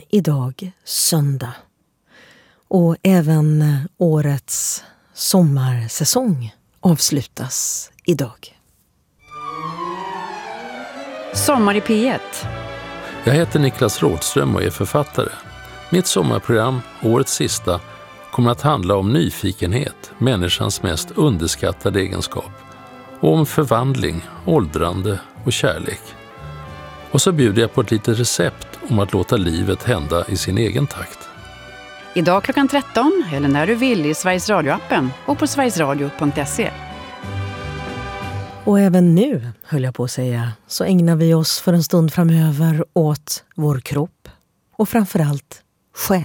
idag söndag. Och även årets sommarsäsong avslutas idag. Sommar i P1. Jag heter Niklas Rådström och är författare. Mitt sommarprogram, årets sista, kommer att handla om nyfikenhet, människans mest underskattade egenskap. Och om förvandling, åldrande och kärlek. Och så bjuder jag på ett litet recept om att låta livet hända i sin egen takt. Idag klockan 13 eller när du vill i Sveriges Radio-appen och på sverigesradio.se. Och även nu, höll jag på att säga, så ägnar vi oss för en stund framöver åt vår kropp och framförallt själ.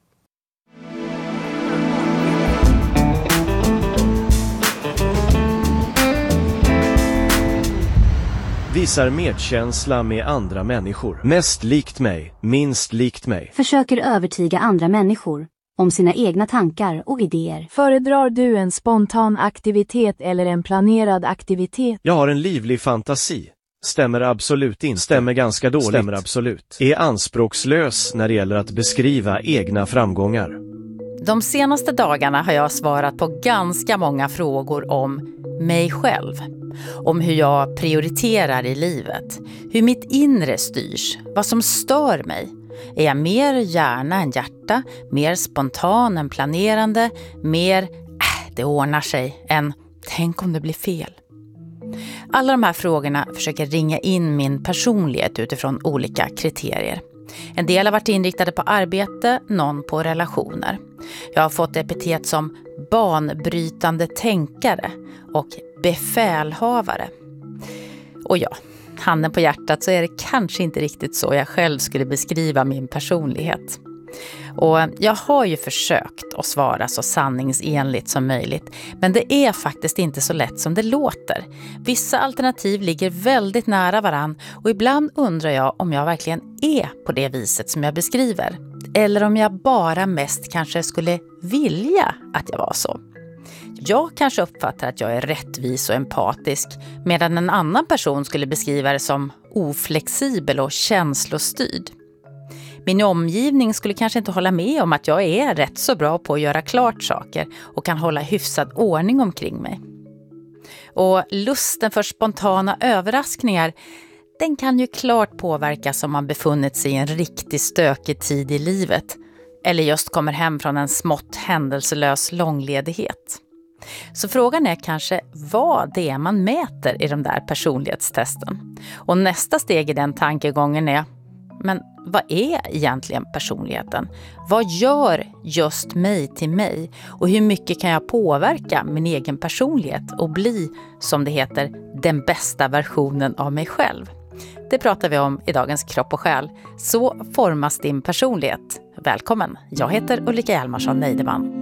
Visar medkänsla med andra människor. Mest likt mig, minst likt mig. Försöker övertyga andra människor om sina egna tankar och idéer. Föredrar du en spontan aktivitet eller en planerad aktivitet? Jag har en livlig fantasi. Stämmer absolut inte. Stämmer ganska dåligt. Stämmer absolut. Är anspråkslös när det gäller att beskriva egna framgångar. De senaste dagarna har jag svarat på ganska många frågor om mig själv. Om hur jag prioriterar i livet. Hur mitt inre styrs. Vad som stör mig. Är jag mer hjärna än hjärta? Mer spontan än planerande? Mer det ordnar sig än tänk om det blir fel? Alla de här frågorna försöker ringa in min personlighet utifrån olika kriterier. En del har varit inriktade på arbete, någon på relationer. Jag har fått epitet som banbrytande tänkare och befälhavare. Och ja, handen på hjärtat så är det kanske inte riktigt så jag själv skulle beskriva min personlighet. Och jag har ju försökt att svara så sanningsenligt som möjligt. Men det är faktiskt inte så lätt som det låter. Vissa alternativ ligger väldigt nära varann. Och ibland undrar jag om jag verkligen är på det viset som jag beskriver. Eller om jag bara mest kanske skulle vilja att jag var så. Jag kanske uppfattar att jag är rättvis och empatisk. Medan en annan person skulle beskriva det som oflexibel och känslostyrd. Min omgivning skulle kanske inte hålla med om att jag är rätt så bra på att göra klart saker och kan hålla hyfsad ordning omkring mig. Och lusten för spontana överraskningar, den kan ju klart påverkas om man befunnit sig i en riktigt stökig tid i livet eller just kommer hem från en smått händelselös långledighet. Så frågan är kanske vad det är man mäter i de där personlighetstesten. Och nästa steg i den tankegången är, men vad är egentligen personligheten? Vad gör just mig till mig? Och hur mycket kan jag påverka min egen personlighet och bli, som det heter, den bästa versionen av mig själv? Det pratar vi om i dagens Kropp och själ. Så formas din personlighet. Välkommen, jag heter Ulrika Hjalmarsson Neideman.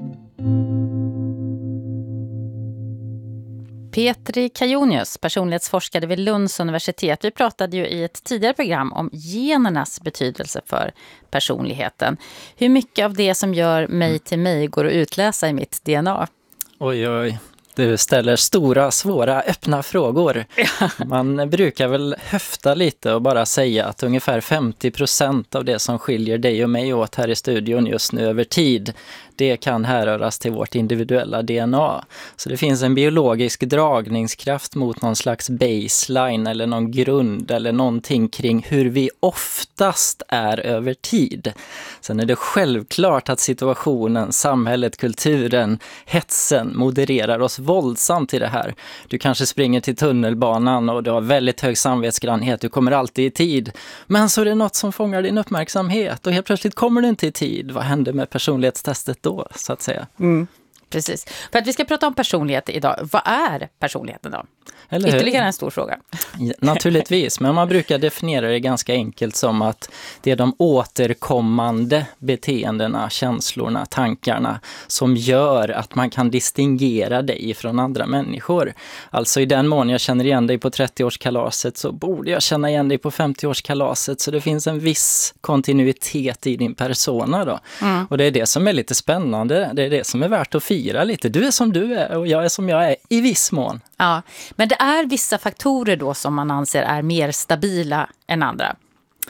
Petri Kajonius, personlighetsforskare vid Lunds universitet. Vi pratade ju i ett tidigare program om genernas betydelse för personligheten. Hur mycket av det som gör mig till mig går att utläsa i mitt DNA? Oj. Du ställer stora, svåra, öppna frågor. Man brukar väl höfta lite och bara säga att ungefär 50% av det som skiljer dig och mig åt här i studion just nu över tid, det kan härröras till vårt individuella DNA. Så det finns en biologisk dragningskraft mot någon slags baseline eller någon grund eller någonting kring hur vi oftast är över tid. Sen är det självklart att situationen, samhället, kulturen, hetsen modererar oss våldsamt i det här. Du kanske springer till tunnelbanan och du har väldigt hög samvetsgrannhet. Du kommer alltid i tid. Men så är det något som fångar din uppmärksamhet och helt plötsligt kommer du inte i tid. Vad händer med personlighetstestet då, så att säga? Precis. För att vi ska prata om personlighet idag. Vad är personligheten då? Eller hur? Ytterligare en stor fråga. Naturligtvis, men man brukar definiera det ganska enkelt som att det är de återkommande beteendena, känslorna, tankarna som gör att man kan distingera dig från andra människor. Alltså i den mån jag känner igen dig på 30-årskalaset så borde jag känna igen dig på 50-årskalaset, så det finns en viss kontinuitet i din persona då. Och det är det som är lite spännande, det är det som är värt att fira lite. Du är som du är och jag är som jag är i viss mån. Ja, men det är vissa faktorer då som man anser är mer stabila än andra.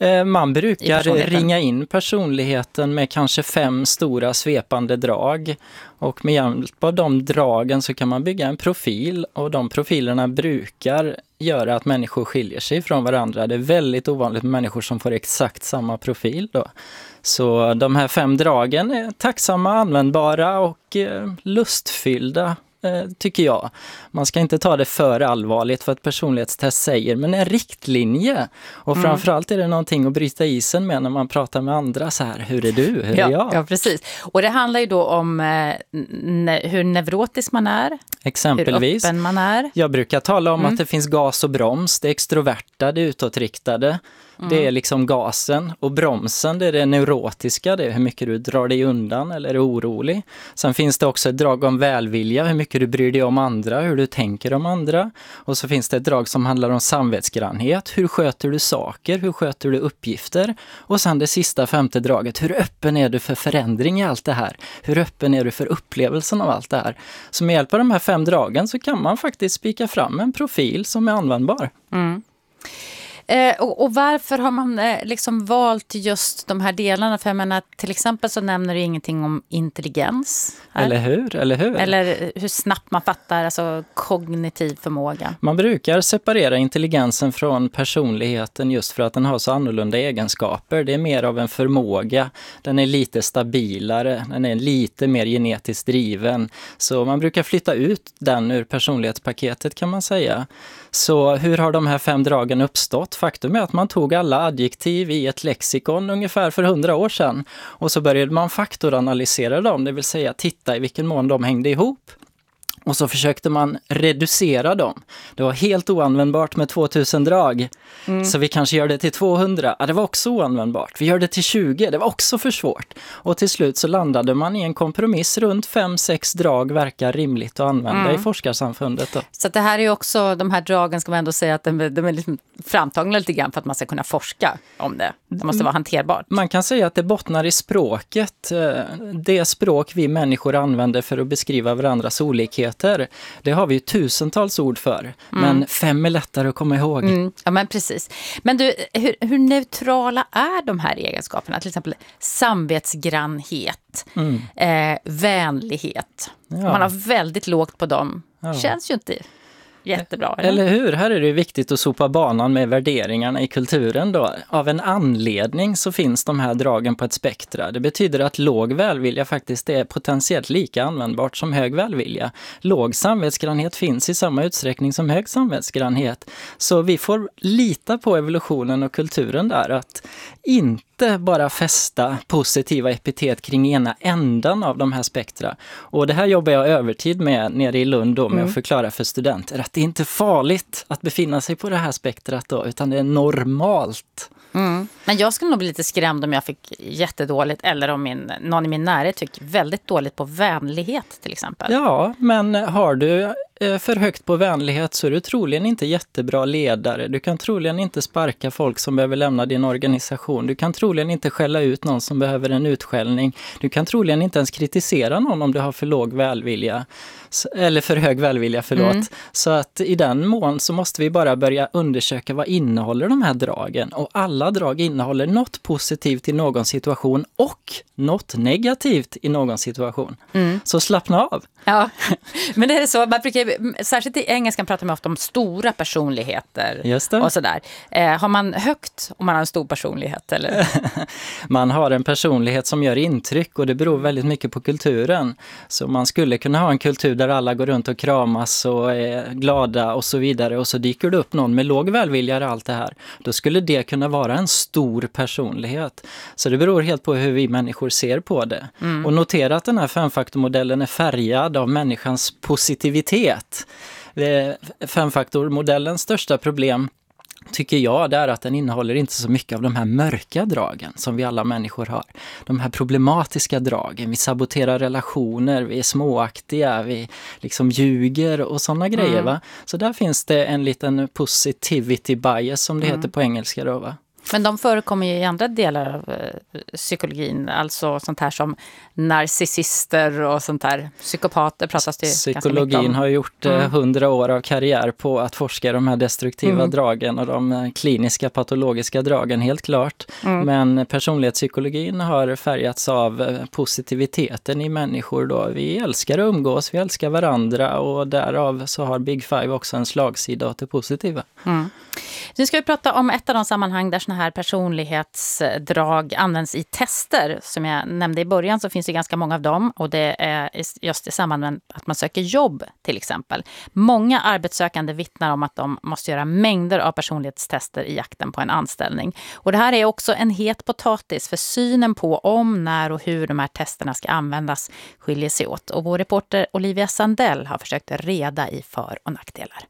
Man brukar ringa in personligheten med kanske 5 stora svepande drag. Och med hjälp av de dragen så kan man bygga en profil. Och de profilerna brukar göra att människor skiljer sig från varandra. Det är väldigt ovanligt med människor som får exakt samma profil då. Så de här 5 dragen är tacksamma, användbara och lustfyllda. Tycker jag. Man ska inte ta det för allvarligt för att personlighetstest säger, men en riktlinje. Och framförallt är det någonting att bryta isen med när man pratar med andra så här, hur är du, hur är jag? Ja, precis. Och det handlar ju då om hur neurotisk man är. Exempelvis. Hur öppen man är. Jag brukar tala om att det finns gas och broms. Det extroverta, det utåtriktade. Det är liksom gasen, och bromsen, det är det neurotiska, det är hur mycket du drar dig undan eller är orolig. Sen finns det också ett drag om välvilja, hur mycket du bryr dig om andra, hur du tänker om andra. Och så finns det ett drag som handlar om samvetsgrannhet, hur sköter du saker, hur sköter du uppgifter. Och sen det sista 5:e draget, hur öppen är du för förändring i allt det här? Hur öppen är du för upplevelsen av allt det här? Så med hjälp av de här 5 dragen så kan man faktiskt spika fram en profil som är användbar. Och varför har man liksom valt just de här delarna? För jag menar, till exempel så nämner du ingenting om intelligens. Eller hur? Eller hur snabbt man fattar, alltså kognitiv förmåga. Man brukar separera intelligensen från personligheten just för att den har så annorlunda egenskaper. Det är mer av en förmåga. Den är lite stabilare. Den är lite mer genetiskt driven. Så man brukar flytta ut den ur personlighetspaketet, kan man säga. Så hur har de här 5 dragen uppstått? Faktum är att man tog alla adjektiv i ett lexikon ungefär för 100 år sedan. Och så började man faktoranalysera dem, det vill säga titta i vilken mån de hängde ihop. Och så försökte man reducera dem. Det var helt oanvändbart med 2000 drag. Så vi kanske gör det till 200. Ja, det var också oanvändbart. Vi gör det till 20. Det var också för svårt. Och till slut så landade man i en kompromiss runt 5-6 drag verkar rimligt att använda i forskarsamfundet. Då. Så det här är ju också, de här dragen ska man ändå säga att de är liksom framtagna lite grann för att man ska kunna forska om det. Det måste vara hanterbart. Man kan säga att det bottnar i språket. Det språk vi människor använder för att beskriva varandras olikheter. Det har vi ju tusentals ord för. Men 5 är lättare att komma ihåg. Ja, men precis. Men du, hur neutrala är de här egenskaperna? Till exempel samvetsgrannhet, vänlighet. Ja. Man har väldigt lågt på dem. Känns ju inte jättebra. Eller hur? Här är det viktigt att sopa banan med värderingarna i kulturen då. Av en anledning så finns de här dragen på ett spektra. Det betyder att låg välvilja faktiskt är potentiellt lika användbart som hög välvilja. Låg samvetsgrannhet finns i samma utsträckning som hög samvetsgrannhet. Så vi får lita på evolutionen och kulturen där, att inte bara fästa positiva epitet kring ena ändan av de här spektra. Och det här jobbar jag övertid med nere i Lund då, med att förklara för studenter att det inte är farligt att befinna sig på det här spektrat då, utan det är normalt. Men jag skulle nog bli lite skrämd om jag fick jättedåligt, eller om någon i min närhet fick väldigt dåligt på vänlighet till exempel. Ja, men har du för högt på vänlighet så är du troligen inte jättebra ledare. Du kan troligen inte sparka folk som behöver lämna din organisation. Du kan troligen inte skälla ut någon som behöver en utskällning. Du kan troligen inte ens kritisera någon om du har för låg välvilja. Eller för hög välvilja, förlåt. Så att i den mån så måste vi bara börja undersöka vad innehåller de här dragen. Och alla drag innehåller något positivt i någon situation och något negativt i någon situation. Så slappna av. Ja, men det är så. Man brukar, särskilt i engelskan pratar man ofta om stora personligheter. Just det. Och sådär. Har man högt om man har en stor personlighet? Eller? Man har en personlighet som gör intryck, och det beror väldigt mycket på kulturen. Så man skulle kunna ha en kultur där alla går runt och kramas och är glada och så vidare. Och så dyker det upp någon med låg välvilja i allt det här. Då skulle det kunna vara en stor personlighet. Så det beror helt på hur vi människor ser på det. Och notera att den här 5-faktormodellen är färgad av människans positivitet. 5-faktormodellens största problem, tycker jag, det är att den innehåller inte så mycket av de här mörka dragen som vi alla människor har. De här problematiska dragen. Vi saboterar relationer, vi är småaktiga, vi liksom ljuger och sådana grejer. Va? Så där finns det en liten positivity bias som det heter på engelska då, va? Men de förekommer ju i andra delar av psykologin, alltså sånt här som narcissister och sånt här. Psykopater pratas det ganska mycket om. Psykologin har gjort 100 år av karriär på att forska de här destruktiva dragen och de kliniska patologiska dragen, helt klart. Men personlighetspsykologin har färgats av positiviteten i människor då. Vi älskar att umgås, vi älskar varandra och därav så har Big Five också en slagsida åt det positiva. Nu ska vi prata om ett av de sammanhang där såna här personlighetsdrag används i tester. Som jag nämnde i början så finns det ganska många av dem, och det är just i samband med att man söker jobb till exempel. Många arbetssökande vittnar om att de måste göra mängder av personlighetstester i jakten på en anställning. Och det här är också en het potatis, för synen på om, när och hur de här testerna ska användas skiljer sig åt. Och vår reporter Olivia Sandell har försökt reda i för- och nackdelar.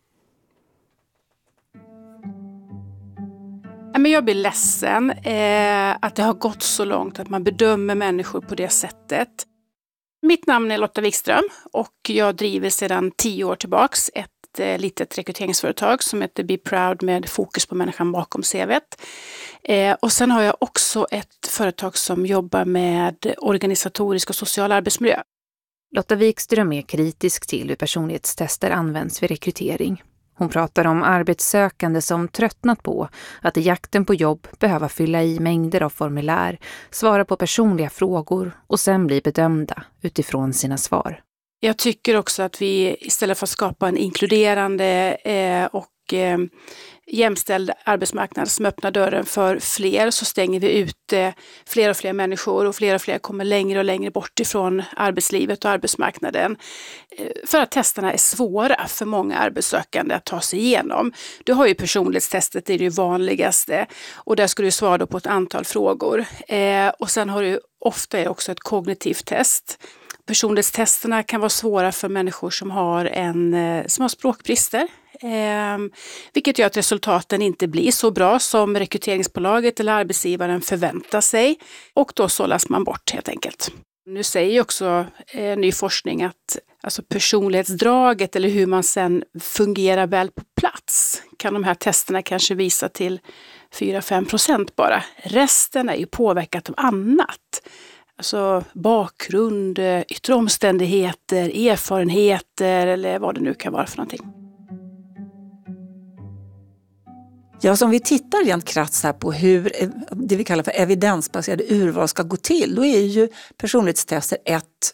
Men jag blir ledsen att det har gått så långt att man bedömer människor på det sättet. Mitt namn är Lotta Wikström och jag driver sedan 10 år tillbaks ett litet rekryteringsföretag som heter Be Proud med fokus på människan bakom CV:t. Och sen har jag också ett företag som jobbar med organisatorisk och social arbetsmiljö. Lotta Wikström är kritisk till hur personlighetstester används vid rekrytering. Hon pratar om arbetssökande som tröttnat på att i jakten på jobb behöva fylla i mängder av formulär, svara på personliga frågor och sen bli bedömda utifrån sina svar. Jag tycker också att vi istället för att skapa en inkluderande och jämställd arbetsmarknad som öppnar dörren för fler, så stänger vi ut fler och fler människor, och fler kommer längre och längre bort ifrån arbetslivet och arbetsmarknaden. För att testerna är svåra för många arbetssökande att ta sig igenom. Du har ju personlighetstestet, det är det vanligaste, och där ska du svara på ett antal frågor. Och sen har du ofta också ett kognitivt test. Personlighetstesterna kan vara svåra för människor som har språkbrister. Vilket gör att resultaten inte blir så bra som rekryteringsbolaget eller arbetsgivaren förväntar sig. Och då sållas man bort helt enkelt. Nu säger också ny forskning att alltså personlighetsdraget eller hur man sen fungerar väl på plats kan de här testerna kanske visa till 4-5% bara. Resten är ju påverkat av annat. Alltså bakgrund, yttre omständigheter, erfarenheter eller vad det nu kan vara för någonting. Ja, som vi tittar rent krasst här på hur det vi kallar för evidensbaserade urval ska gå till, då är ju personlighetstester ett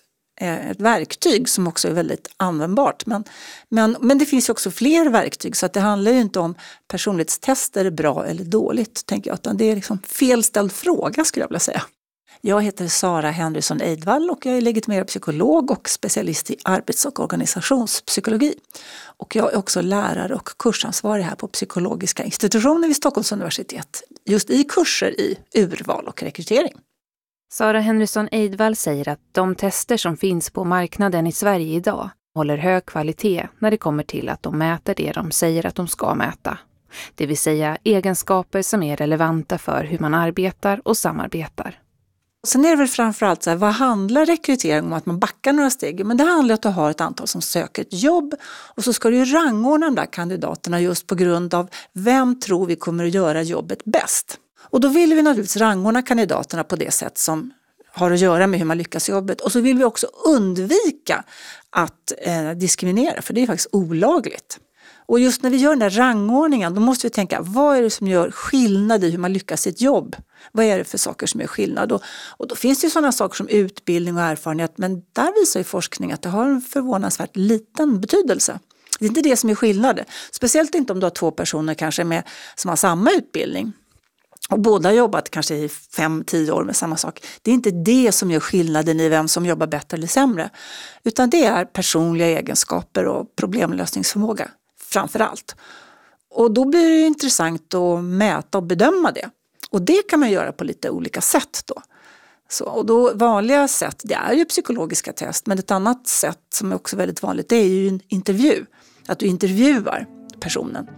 verktyg som också är väldigt användbart. Men det finns ju också fler verktyg, så att det handlar ju inte om personlighetstester är bra eller dåligt, tänker jag, utan det är liksom felställd fråga, skulle jag vilja säga. Jag heter Sara Henriksson Eidvall och jag är legitimerad psykolog och specialist i arbets- och organisationspsykologi. Och jag är också lärare och kursansvarig här på psykologiska institutioner vid Stockholms universitet, just i kurser i urval och rekrytering. Sara Henriksson Eidvall säger att de tester som finns på marknaden i Sverige idag håller hög kvalitet när det kommer till att de mäter det de säger att de ska mäta. Det vill säga egenskaper som är relevanta för hur man arbetar och samarbetar. Sen är det väl framförallt så här, vad handlar rekrytering om, att man backar några steg? Men det handlar om att du har ett antal som söker ett jobb och så ska du rangordna de där kandidaterna just på grund av vem tror vi kommer att göra jobbet bäst. Och då vill vi naturligtvis rangordna kandidaterna på det sätt som har att göra med hur man lyckas i jobbet. Och så vill vi också undvika att diskriminera, för det är faktiskt olagligt. Och just när vi gör den där rangordningen, då måste vi tänka, vad är det som gör skillnad i hur man lyckas i ett jobb? Vad är det för saker som gör skillnad? Och då finns det ju sådana saker som utbildning och erfarenhet, men där visar ju forskning att det har en förvånansvärt liten betydelse. Det är inte det som är skillnad. Speciellt inte om du har 2 personer kanske som har samma utbildning. Och båda har jobbat kanske i 5-10 år med samma sak. Det är inte det som gör skillnaden i vem som jobbar bättre eller sämre. Utan det är personliga egenskaper och problemlösningsförmåga framför allt. Och då blir det intressant att mäta och bedöma det. Och det kan man göra på lite olika sätt då. Och då vanliga sätt, det är ju psykologiska test, men ett annat sätt som är också väldigt vanligt, det är ju en intervju. Att du intervjuar personen.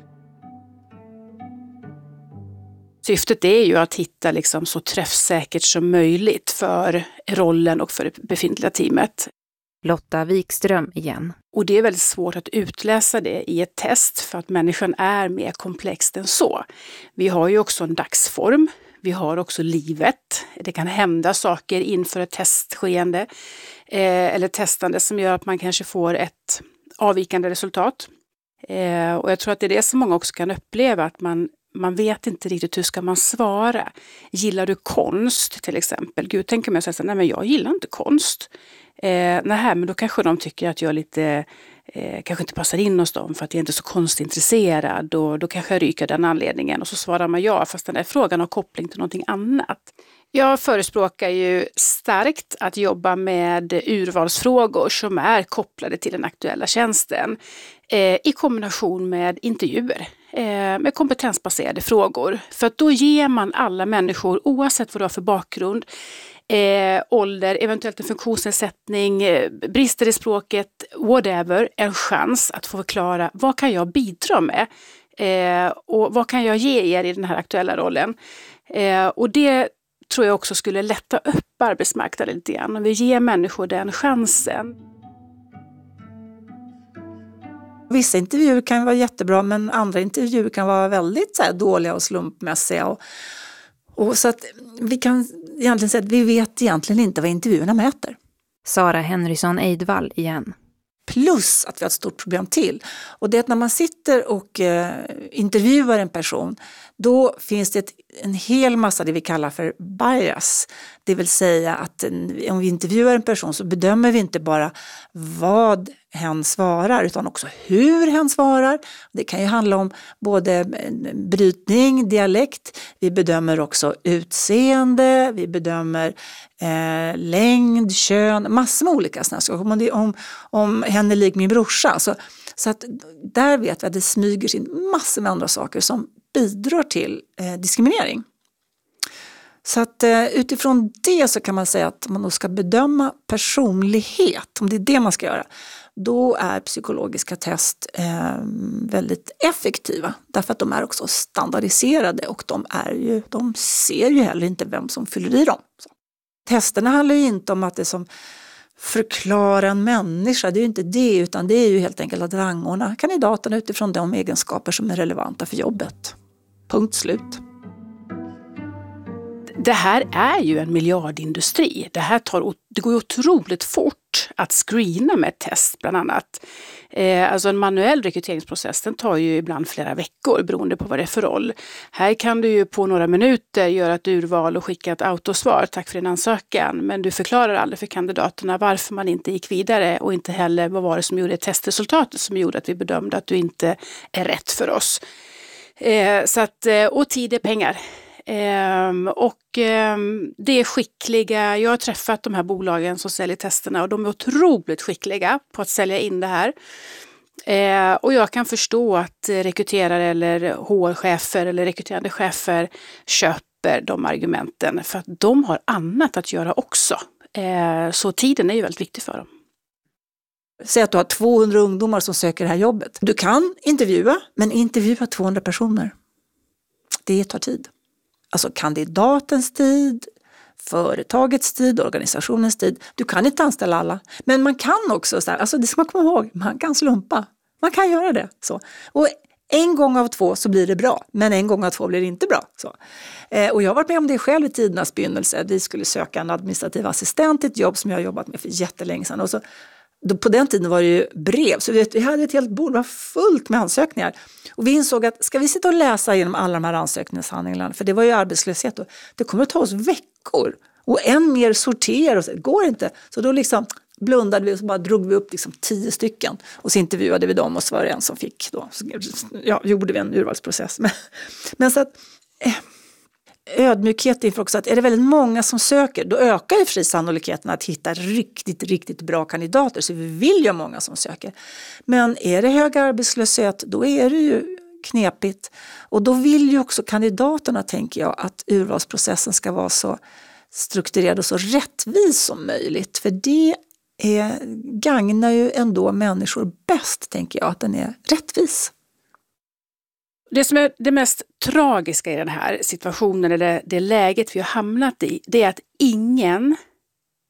Syftet är ju att hitta liksom så träffsäkert som möjligt för rollen och för det befintliga teamet. Lotta Wikström igen. Och det är väldigt svårt att utläsa det i ett test för att människan är mer komplex än så. Vi har ju också en dagsform. Vi har också livet. Det kan hända saker inför ett testskeende eller testande som gör att man kanske får ett avvikande resultat. Och jag tror att det är det som många också kan uppleva, att man vet inte riktigt hur ska man svara. Gillar du konst till exempel? Gud, tänker man säga så här, nej men jag gillar inte konst. Nej, men då kanske de tycker att jag lite kanske inte passar in hos dem för att jag inte är så konstintresserad, och då kanske jag ryker den anledningen, och så svarar man ja fast den här frågan har koppling till någonting annat. Jag förespråkar ju starkt att jobba med urvalsfrågor som är kopplade till den aktuella tjänsten i kombination med intervjuer med kompetensbaserade frågor. För att då ger man alla människor, oavsett vad du har för bakgrund, ålder, eventuellt en funktionsnedsättning, brister i språket, whatever, en chans att få förklara vad kan jag bidra med och vad kan jag ge er i den här aktuella rollen. Och det tror jag också skulle lätta upp arbetsmarknaden lite grann, om vi ger människor den chansen. Vissa intervjuer kan vara jättebra, men andra intervjuer kan vara väldigt så här dåliga och slumpmässiga. Och så att vi kan egentligen säga att vi vet egentligen inte vad intervjuerna mäter. Sara Henrysson Eidvall igen. Plus att vi har ett stort problem till. Och det är att när man sitter och intervjuar en person, då finns det en hel massa det vi kallar för bias. Det vill säga att om vi intervjuar en person så bedömer vi inte bara vad hen svarar utan också hur hen svarar. Det kan ju handla om både brytning, dialekt. Vi bedömer också utseende, vi bedömer längd, kön, massor med olika sådana saker. Om hen är lik min brorsa. Så att där vet vi att det smyger sig in massor med andra saker som bidrar till diskriminering. Så att utifrån det så kan man säga att man då ska bedöma personlighet, om det är det man ska göra. Då är psykologiska test väldigt effektiva, därför att de är också standardiserade och de ser ju heller inte vem som fyller i dem. Så. Testerna handlar ju inte om att det som förklarar en människa, det är ju inte det, utan det är ju helt enkelt att rangordna kandidaterna utifrån de egenskaper som är relevanta för jobbet. Punkt slut. Det här är ju en miljardindustri. Det går otroligt fort att screena med ett test bland annat. Alltså en manuell rekryteringsprocess, den tar ju ibland flera veckor beroende på vad det är för roll. Här kan du ju på några minuter göra ett urval och skicka ett autosvar, tack för din ansökan. Men du förklarar aldrig för kandidaterna varför man inte gick vidare, och inte heller vad var det som gjorde testresultatet som gjorde att vi bedömde att du inte är rätt för oss. Och tid är pengar. Det är skickliga, jag har träffat de här bolagen som säljer testerna och de är otroligt skickliga på att sälja in det här. Och jag kan förstå att rekryterare eller HR-chefer eller rekryterande chefer köper de argumenten, för att de har annat att göra också. Så tiden är ju väldigt viktig för dem. Säg att du har 200 ungdomar som söker det här jobbet. Du kan intervjua, men intervjua 200 personer. Det tar tid. Alltså kandidatens tid, företagets tid, organisationens tid. Du kan inte anställa alla. Men man kan också, alltså det ska man komma ihåg, man kan slumpa. Man kan göra det. Så. Och en gång av 2 så blir det bra, men en gång av 2 blir det inte bra. Så. Och jag har varit med om det själv i tidernas begynnelse. Vi skulle söka en administrativ assistent, ett jobb som jag har jobbat med för jättelänge sedan. Och så, på den tiden var det ju brev, så vi hade ett helt bord, det var fullt med ansökningar. Och vi insåg att ska vi sitta och läsa igenom alla de här ansökningshandlingarna, för det var ju arbetslöshet, och det kommer att ta oss veckor. Och än mer sortera, och så går inte. Så då liksom blundade vi och så bara drog vi upp liksom 10 stycken. Och så intervjuade vi dem och så var det en som fick då. Ja, gjorde vi en urvalsprocess. Men så att ödmjukhet inför också att är det väldigt många som söker, då ökar ju fri sannolikheten att hitta riktigt, riktigt bra kandidater. Så vi vill ju många som söker. Men är det hög arbetslöshet, då är det ju knepigt. Och då vill ju också kandidaterna, tänker jag, att urvalsprocessen ska vara så strukturerad och så rättvis som möjligt. För det gagnar ju ändå människor bäst, tänker jag, att den är rättvis. Det som är det mest tragiska i den här situationen, eller det läget vi har hamnat i, det är att ingen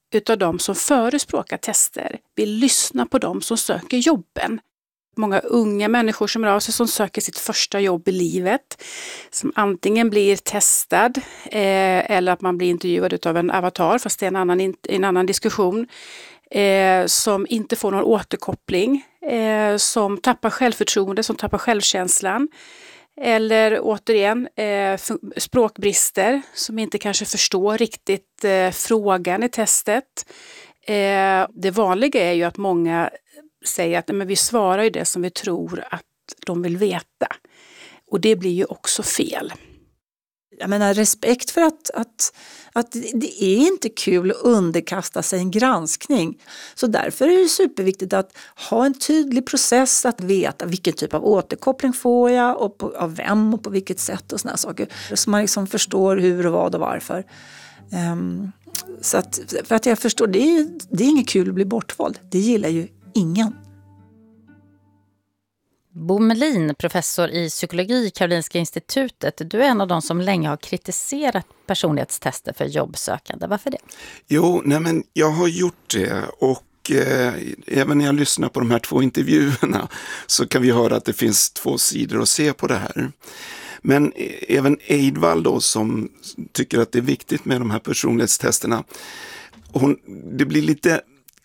utav de som förespråkar tester vill lyssna på de som söker jobben. Många unga människor som är av sig som söker sitt första jobb i livet, som antingen blir testad eller att man blir intervjuad utav en avatar, fast det är en annan diskussion, som inte får någon återkoppling, som tappar självförtroende, som tappar självkänslan. Eller återigen språkbrister som inte kanske förstår riktigt frågan i testet. Det vanliga är ju att många säger att men vi svarar ju det som vi tror att de vill veta. Och det blir ju också fel. Jag menar, respekt för att det är inte kul att underkasta sig en granskning. Så därför är det superviktigt att ha en tydlig process, att veta vilken typ av återkoppling får jag och av vem och på vilket sätt och såna saker. Så man liksom förstår hur och vad och varför. Så att, för att jag förstår, det är inget kul att bli bortvald. Det gillar ju ingen. Bo Melin, professor i psykologi, Karolinska institutet. Du är en av de som länge har kritiserat personlighetstester för jobbsökande. Varför det? Jo, men jag har gjort det, och även när jag lyssnar på de här 2 intervjuerna så kan vi höra att det finns 2 sidor att se på det här. Men även Eidvall då, som tycker att det är viktigt med de här personlighetstesterna, det blir lite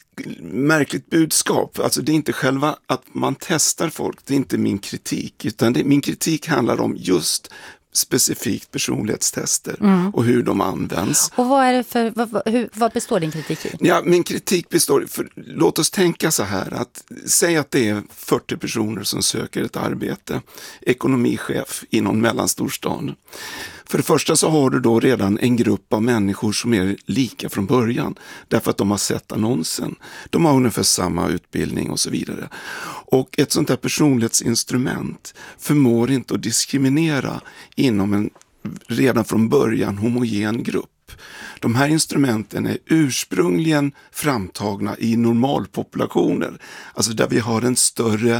märkligt budskap. Alltså det är inte själva att man testar folk, det är inte min kritik, utan min kritik handlar om just specifikt personlighetstester och hur de används. Och vad är det vad består din kritik i? Ja, min kritik består, låt oss tänka så här, att säg att det är 40 personer som söker ett arbete, ekonomichef i någon mellanstor stad. För det första så har du då redan en grupp av människor som är lika från början, därför att de har sett annonsen. De har ungefär samma utbildning och så vidare. Och ett sånt här personlighetsinstrument förmår inte att diskriminera inom en redan från början homogen grupp. De här instrumenten är ursprungligen framtagna i normalpopulationer, alltså där vi har en större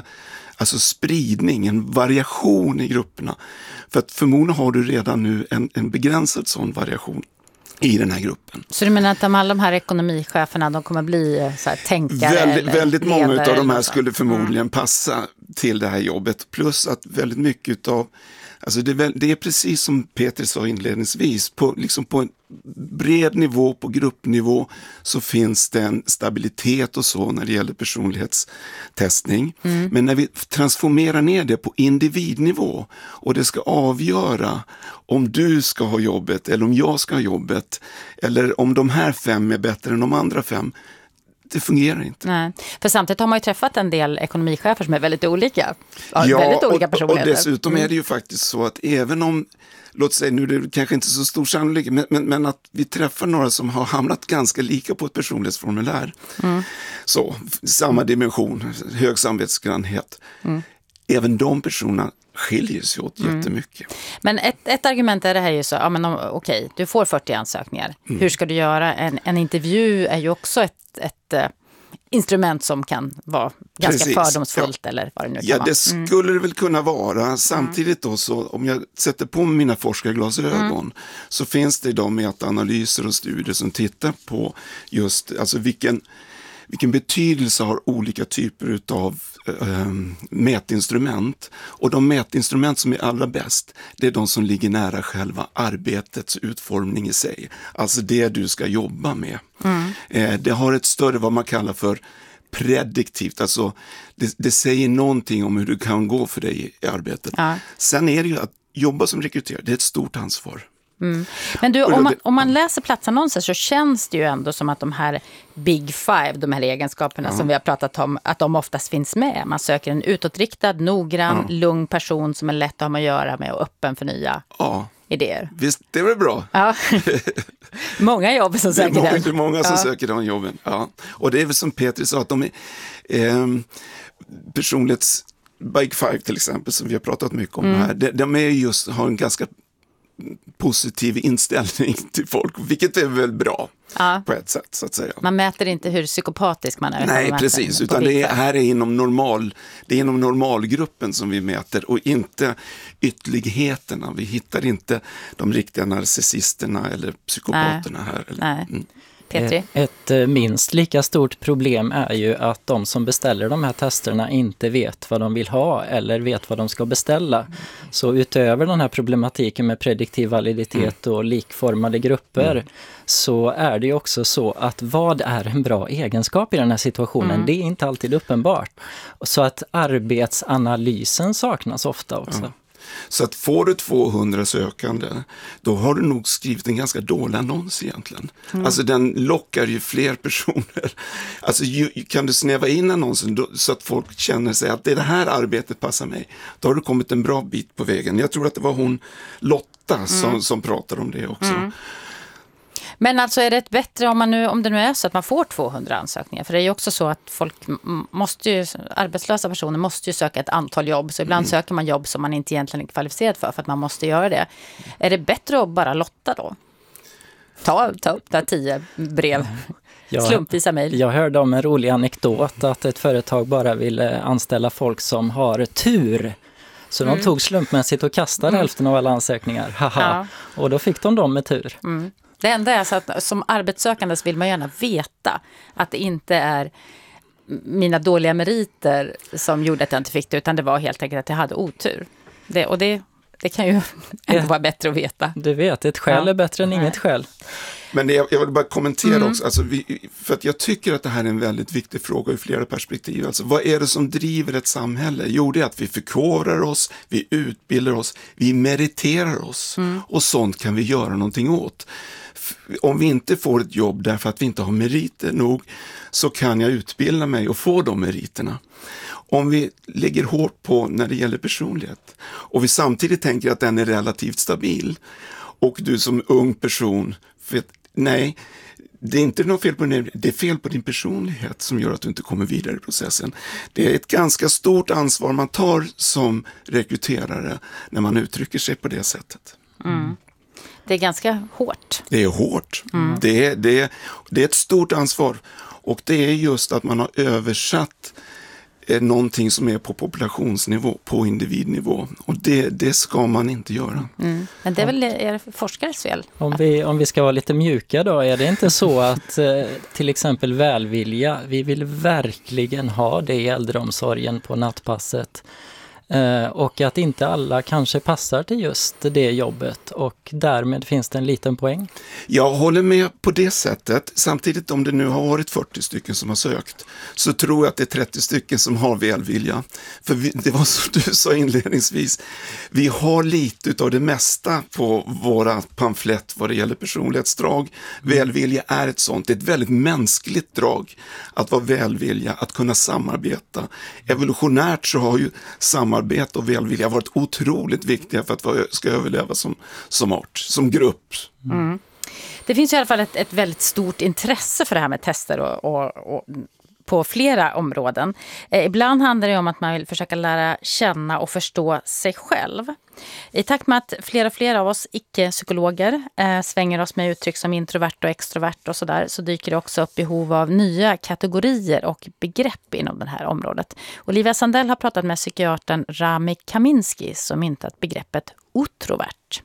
spridning, en variation i grupperna. För att förmodligen har du redan nu en begränsad sån variation i den här gruppen. Så du menar att alla de här ekonomicheferna, de kommer bli så här tänkare? Väldigt många av de här skulle förmodligen passa till det här jobbet. Plus att väldigt mycket av, alltså det är precis som Peter sa inledningsvis, på en bred nivå, på gruppnivå, så finns det en stabilitet och så när det gäller personlighetstestning. Men när vi transformerar ner det på individnivå och det ska avgöra om du ska ha jobbet eller om jag ska ha jobbet, eller om de här 5 är bättre än de andra 5, det fungerar inte. Nej. För samtidigt har man ju träffat en del ekonomichefer som är väldigt olika. Väldigt olika personligheter. Och dessutom är det ju faktiskt så att även om, låt säga, nu är det kanske inte så stor sannolikhet, men att vi träffar några som har hamnat ganska lika på ett personlighetsformulär. Så, samma dimension, hög samvetsgrannhet. Även de personerna skiljer sig åt jättemycket. Men ett argument är det här ju så, okej, du får 40 ansökningar. Hur ska du göra? En intervju är ju också ett instrument som kan vara ganska fördomsfullt eller vad det nu kan vara. Ja, det skulle det väl kunna vara. Samtidigt då, så om jag sätter på mina forskarglasögon så finns det idag metaanalyser och studier som tittar på just, alltså vilken betydelse har olika typer av mätinstrument. Och de mätinstrument som är allra bäst, det är de som ligger nära själva arbetets utformning i sig. Alltså det du ska jobba med. Det har ett större, vad man kallar för prediktivt, alltså det säger någonting om hur det kan gå för dig i arbetet. Sen är det ju att jobba som rekryterare, det är ett stort ansvar. Men du, om man läser platsannonser så känns det ju ändå som att de här Big Five, de här egenskaperna som vi har pratat om, att de oftast finns med. Man söker en utåtriktad, noggrann, lugn person som är lätt att ha med att göra med och öppen för nya idéer. Visst, det är väl bra. Ja. Många jobb som söker den. Det är många som söker de jobben. Ja. Och det är väl som Peter sa, att de är personlighets Big Five till exempel, som vi har pratat mycket om här. De är just, har en ganska positiv inställning till folk, vilket är väl bra på ett sätt, så att säga. Man mäter inte hur psykopatisk man är. Nej, precis, utan det här är inom normalgruppen som vi mäter och inte ytterligheterna. Vi hittar inte de riktiga narcissisterna eller psykopaterna här. Nej. Petri? Ett minst lika stort problem är ju att de som beställer de här testerna inte vet vad de vill ha eller vet vad de ska beställa. Så utöver den här problematiken med prediktiv validitet och likformade grupper så är det ju också så att vad är en bra egenskap i den här situationen? Det är inte alltid uppenbart. Så att arbetsanalysen saknas ofta också. Så att får du 200 sökande, då har du nog skrivit en ganska dålig annons egentligen. Alltså den lockar ju fler personer. Alltså kan du snäva in annonsen så att folk känner sig att det här arbetet passar mig, då har du kommit en bra bit på vägen. Jag tror att det var hon Lotta som pratade om det också. Men alltså är det bättre om det nu är så att man får 200 ansökningar? För det är ju också så att arbetslösa personer måste ju söka ett antal jobb. Så ibland söker man jobb som man inte egentligen är kvalificerad för att man måste göra det. Är det bättre att bara lotta då? Ta upp där 10 brev. Slumpvisa mejl. Jag hörde om en rolig anekdot att ett företag bara ville anställa folk som har tur. Så de tog slumpmässigt och kastade hälften av alla ansökningar. Haha. Och då fick de dem med tur. Det enda är så att som arbetssökande så vill man gärna veta att det inte är mina dåliga meriter som gjorde att jag inte fick det, utan det var helt enkelt att jag hade otur. Det kan ju ändå vara bättre att veta. Du vet, ett skäl är bättre än inget skäl. Men jag vill bara kommentera också, alltså för att jag tycker att det här är en väldigt viktig fråga i flera perspektiv. Alltså, vad är det som driver ett samhälle? Jo, det är att vi förkovrar oss, vi utbildar oss, vi meriterar oss och sånt kan vi göra någonting åt. Om vi inte får ett jobb därför att vi inte har meriter nog, så kan jag utbilda mig och få de meriterna. Om vi lägger hårt på när det gäller personlighet och vi samtidigt tänker att den är relativt stabil och du som ung person, nej, det är inte något fel på din, det är fel på din personlighet som gör att du inte kommer vidare i processen. Det är ett ganska stort ansvar man tar som rekryterare när man uttrycker sig på det sättet. Det är ganska hårt. Det är hårt. Det är ett stort ansvar. Och det är just att man har översatt någonting som är på populationsnivå, på individnivå. Och det ska man inte göra. Men det är väl forskares fel? Om vi ska vara lite mjuka då, är det inte så att till exempel välvilja, vi vill verkligen ha det i äldreomsorgen på nattpasset. Och att inte alla kanske passar till just det jobbet och därmed finns det en liten poäng. Jag håller med på det sättet. Samtidigt om det nu har varit 40 stycken som har sökt, så tror jag att det är 30 stycken som har välvilja. För det var som du sa inledningsvis, vi har lite av det mesta på våra pamflett vad det gäller personlighetsdrag. Välvilja är ett sånt, det är ett väldigt mänskligt drag att vara välvilja, att kunna samarbeta. Evolutionärt så har ju samarbete och välvilja varit otroligt viktiga för att vi ska överleva som art, som grupp. Det finns i alla fall ett väldigt stort intresse för det här med tester och på flera områden. Ibland handlar det om att man vill försöka lära känna och förstå sig själv. I takt med att fler och fler av oss icke-psykologer svänger oss med uttryck som introvert och extrovert och sådär, så dyker det också upp behov av nya kategorier och begrepp inom det här området. Olivia Sandell har pratat med psykiatern Rami Kaminski som myntat begreppet otrovert.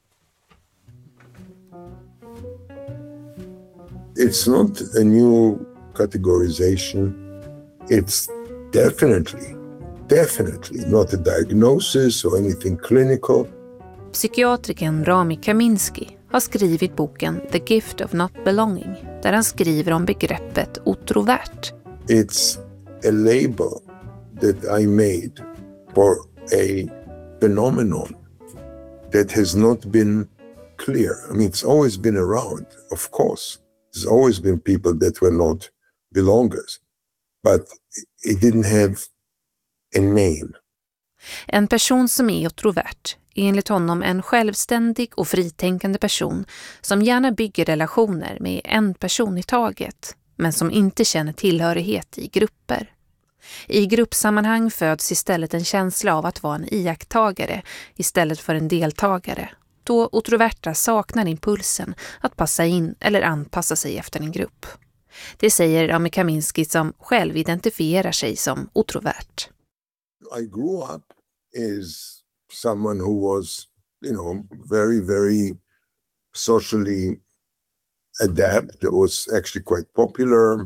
It's not a new categorization. It's definitely not a diagnosis or anything clinical. Psykiatriken Rami Kaminski har skrivit boken The Gift of Not Belonging, där han skriver om begreppet otrovert. It's a label that I made for a phenomenon that has not been clear. I mean, it's always been around, of course. There's always been people that were not belongers, but it didn't have a name. En person som är otrovert är enligt honom en självständig och fritänkande person som gärna bygger relationer med en person i taget, men som inte känner tillhörighet i grupper. I gruppsammanhang föds istället en känsla av att vara en iakttagare istället för en deltagare, då otroverta saknar impulsen att passa in eller anpassa sig efter en grupp. Det säger Rami Kaminski som själv identifierar sig som otrovert. I grew up as someone who was, very, very socially ADAPT that was actually quite popular.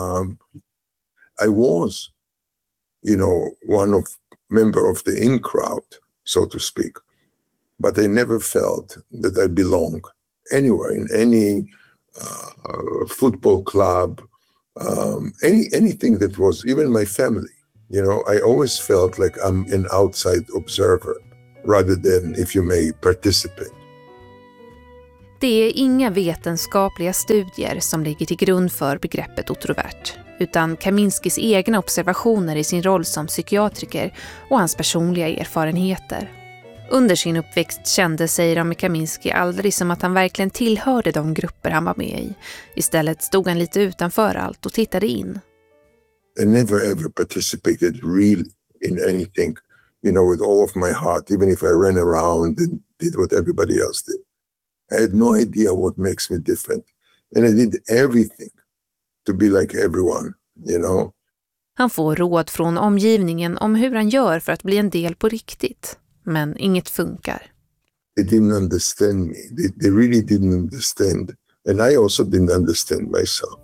I was, one member of the in crowd, so to speak. But I never felt that I belong anywhere, in any football club, anything that was, even my family. I always felt like I'm an outside observer rather than, if you may, participate. Det är inga vetenskapliga studier som ligger till grund för begreppet otrovert, utan Kaminskis egna observationer i sin roll som psykiatriker och hans personliga erfarenheter. Under sin uppväxt kände sig Rami Kaminski aldrig som att han verkligen tillhörde de grupper han var med i. Istället stod han lite utanför allt och tittade in. I never ever participated really in anything, with all of my heart, even if I ran around and did what everybody else did. I had no idea what makes me different. And I did everything to be like everyone, Han får råd från omgivningen om hur han gör för att bli en del på riktigt. Men inget funkar. They didn't understand me. They really didn't understand. And I also didn't understand myself.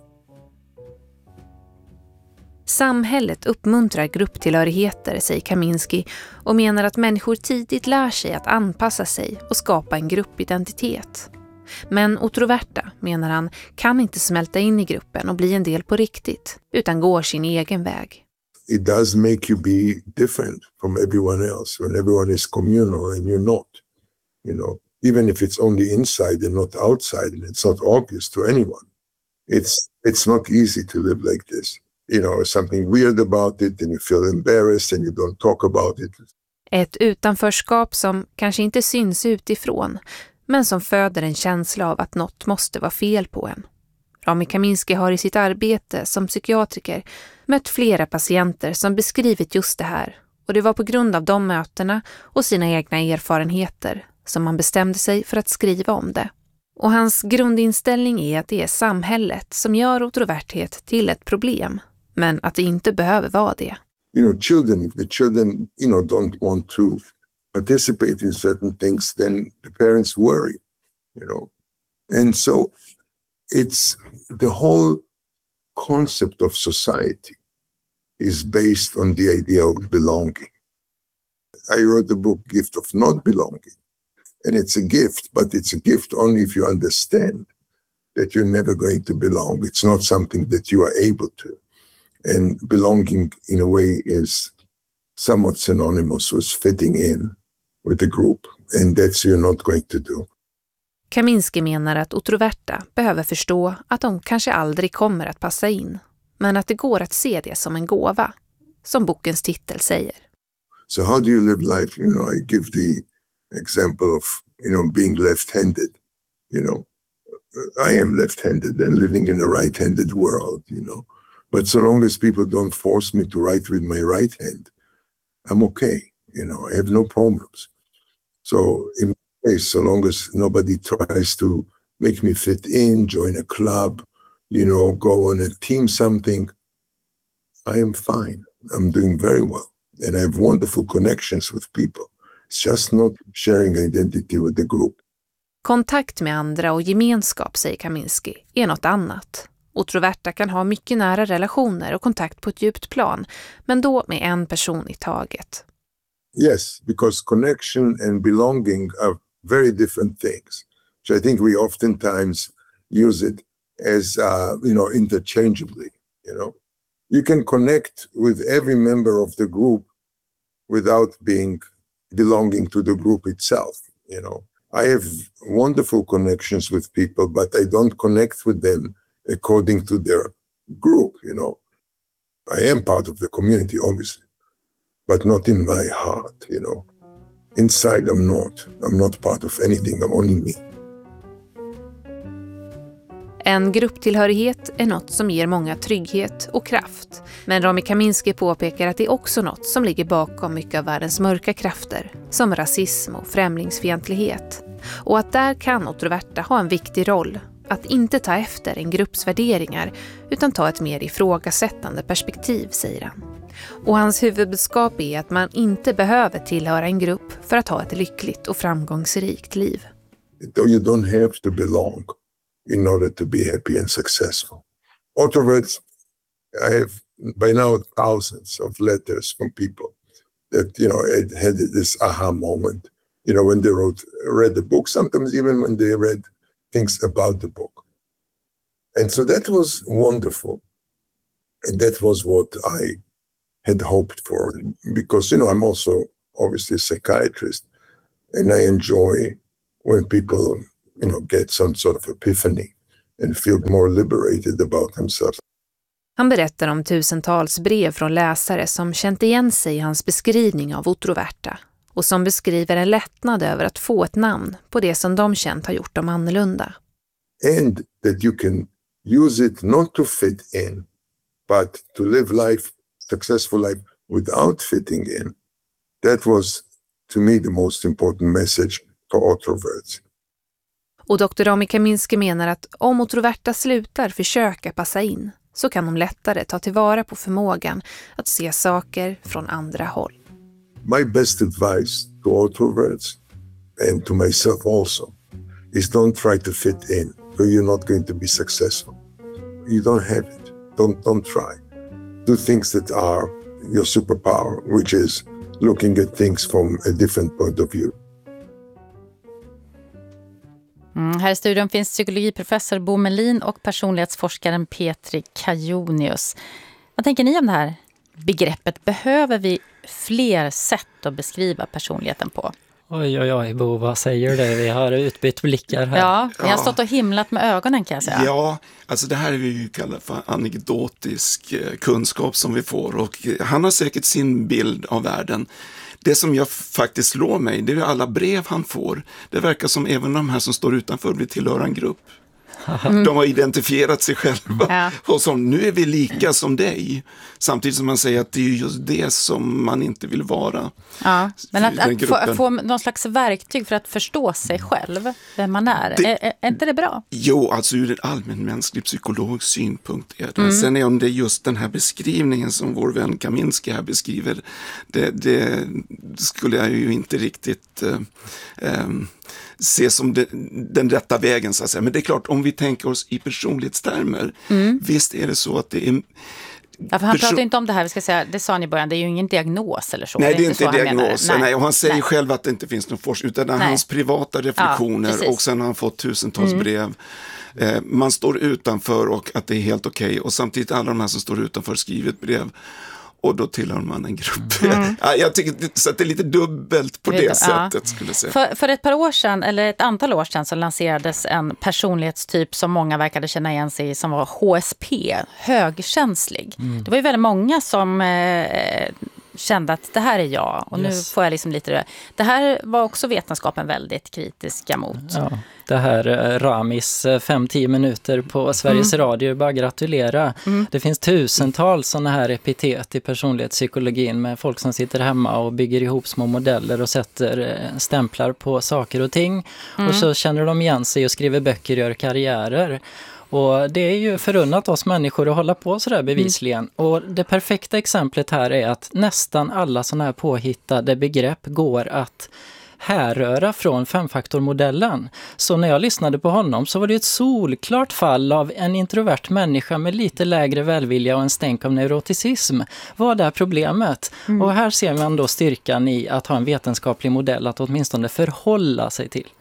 Samhället uppmuntrar grupptillhörigheter, säger Kaminski, och menar att människor tidigt lär sig att anpassa sig och skapa en gruppidentitet. Men otroverta, menar han, kan inte smälta in i gruppen och bli en del på riktigt, utan går sin egen väg. It does make you be different from everyone else when everyone is communal and you're not, even if it's only inside and not outside and it's not obvious to anyone. It's not easy to live like this. Something weird about it and you feel embarrassed and you don't talk about it. Ett utanförskap som kanske inte syns utifrån, men som föder en känsla av att något måste vara fel på en. Rami Kaminski har i sitt arbete som psykiatriker mött flera patienter som beskrivit just det här, och det var på grund av de mötena och sina egna erfarenheter som han bestämde sig för att skriva om det. Och hans grundinställning är att det är samhället som gör otroverthet till ett problem, men att det inte behöver vara det. Children, if the children, don't want to participate in certain things, then the parents worry, And so it's the whole concept of society is based on the idea of belonging. I wrote the book Gift of Not Belonging. And it's a gift, but it's a gift only if you understand that you're never going to belong. It's not something that you are able to. And belonging, in a way, is somewhat synonymous with fitting in with the group. And that's you're not going to do. Kaminski menar att otroverta behöver förstå att de kanske aldrig kommer att passa in, men att det går att se det som en gåva, som bokens titel säger. So how do you live life? I give the example of, being left-handed. I am left-handed and living in a right-handed world, But so long as people don't force me to write with my right hand, I'm okay. I have no problems. So in my case, so long as nobody tries to make me fit in, join a club, go on a team something, I am fine. I'm doing very well. And I have wonderful connections with people. It's just not sharing identity with the group. Kontakt med andra och gemenskap, säger Kaminski, är något annat. Otroverta kan ha mycket nära relationer och kontakt på ett djupt plan, men då med en person i taget. Yes, because connection and belonging are very different things. So I think we oftentimes use it as, interchangeably, You can connect with every member of the group without belonging to the group itself, I have wonderful connections with people, but I don't connect with them according to their group, I am part of the community, obviously, but not in my heart, Inside I'm not part of anything, I'm only me. En grupptillhörighet är något som ger många trygghet och kraft. Men Rami Kaminski påpekar att det är också något som ligger bakom mycket av världens mörka krafter, som rasism och främlingsfientlighet. Och att där kan otroverta ha en viktig roll, att inte ta efter en grupps värderingar utan ta ett mer ifrågasättande perspektiv, säger han. Och hans huvudbudskap är att man inte behöver tillhöra en grupp för att ha ett lyckligt och framgångsrikt liv. You don't have to belong. in order to be happy and successful. Afterwards, I have by now thousands of letters from people that, had this aha moment, when they read the book, sometimes even when they read things about the book. And so that was wonderful. And that was what I had hoped for, because, I'm also obviously a psychiatrist, and I enjoy when people, get some sort of epiphany and feel more liberated about themselves. Han berättar om tusentals brev från läsare som känt igen sig i hans beskrivning av Otroverta och som beskriver en lättnad över att få ett namn på det som de känt har gjort dem annorlunda. And that you can use it not to fit in, but to live successful life without fitting in. That was, to me, the most important message for introverts. Och Dr. Rami Kaminski menar att om introverta slutar försöka passa in så kan de lättare ta tillvara på förmågan att se saker från andra håll. My best advice to introverts and to myself also is don't try to fit in, so you're not going to be successful. You don't have it. Don't try. Do things that are your superpower, which is looking at things from a different point of view. Här i studion finns psykologiprofessor Bo Melin och personlighetsforskaren Petri Kajonius. Vad tänker ni om det här begreppet? Behöver vi fler sätt att beskriva personligheten på? Oj, Bo, vad säger du? Vi har utbytt blickar här. Ja, vi har stått och himlat med ögonen, kan jag säga. Ja, alltså det här är vi ju kallar för anekdotisk kunskap som vi får, och han har säkert sin bild av världen. Det som jag faktiskt slår mig, det är alla brev han får. Det verkar som även de här som står utanför vill tillhöra en grupp. De har identifierat sig själva och som nu är vi lika som dig. Samtidigt som man säger att det är just det som man inte vill vara. Ja, men att få någon slags verktyg för att förstå sig själv, vem man är. Är inte det bra? Jo, alltså ur en allmänmänsklig psykologisk synpunkt är det. Sen är om det just den här beskrivningen som vår vän Kaminski här beskriver, det skulle jag ju inte riktigt se som den rätta vägen, så att säga. Men det är klart, om vi tänker oss i personlighetstermer, visst är det så att det är... Ja, för han pratar inte om det här, vi ska säga, det sa ni i början, det är ju ingen diagnos eller så. Nej, det är inte diagnos. Nej, och han säger själv att det inte finns någon forskning, utan det är hans privata reflektioner, och sen har han fått tusentals brev. Man står utanför och att det är helt okej, och samtidigt alla de här som står utanför skriver ett brev. Och då tillhör man en grupp. Jag tycker så att det är lite dubbelt på det sättet, skulle jag säga. För ett par år sedan, eller ett antal år sedan, så lanserades en personlighetstyp som många verkade känna igen sig i, som var HSP, högkänslig. Det var ju väldigt många som kände att det här är jag, och nu får jag liksom lite det här var också vetenskapen väldigt kritiska mot. Ja, det här Ramis 5-10 minuter på Sveriges Radio, bara gratulera. Det finns tusentals sådana här epitet i personlighetspsykologin med folk som sitter hemma och bygger ihop små modeller och sätter stämplar på saker och ting, och så känner de igen sig och skriver böcker och gör karriärer. Och det är ju förunnat oss människor att hålla på sådär bevisligen. Och det perfekta exemplet här är att nästan alla sådana här påhittade begrepp går att härröra från femfaktormodellen. Så när jag lyssnade på honom så var det ett solklart fall av en introvert människa med lite lägre välvilja och en stänk av neuroticism. Vad är problemet? Och här ser man då styrkan i att ha en vetenskaplig modell att åtminstone förhålla sig till.